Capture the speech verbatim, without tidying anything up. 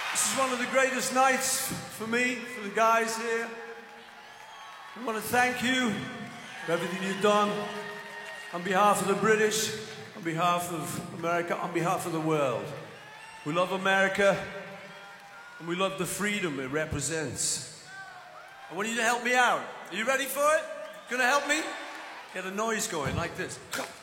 This is one of the greatest nights for me, for the guys here. I want to thank you for everything you've done on behalf of the British, on behalf of America, on behalf of the world. We love America, and we love the freedom it represents. I want you to help me out. Are you ready for it? Gonna help me? Get a noise going like this.